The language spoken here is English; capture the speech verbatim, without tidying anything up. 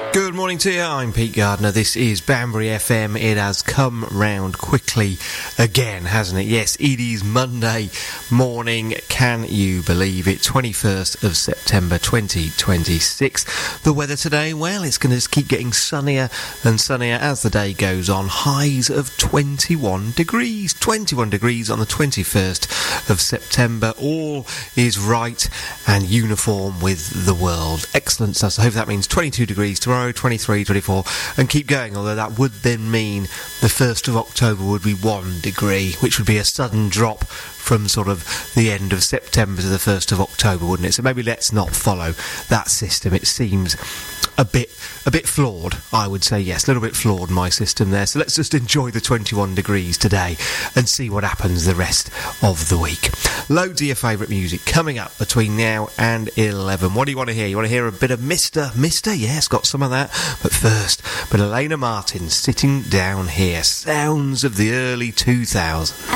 Good morning to you, I'm Pete Gardner, this is Banbury F M. It has come round quickly again, hasn't it? Yes, it is Monday morning, can you believe it? twenty-first of September twenty twenty-six. The weather today, well, it's going to just keep getting sunnier and sunnier as the day goes on. Highs of twenty-one degrees, twenty-one degrees on the twenty-first of September. All is right and uniform with the world. Excellent stuff. So I hope that means twenty-two degrees tomorrow, twenty-three, twenty-four, and keep going, although that would then mean the first of October would be one degree, which would be a sudden drop from sort of the end of September to the first of October, wouldn't it? So maybe let's not follow that system. It seems a bit a bit flawed, I would say. Yes, a little bit flawed, my system there. So let's just enjoy the twenty-one degrees today and see what happens the rest of the week. Loads of your favourite music coming up between now and eleven. What do you want to hear? You want to hear a bit of Mister Mister? Yes, got some of that. But first, but Elena Martin, Sitting Down Here. Sounds of the early two thousands.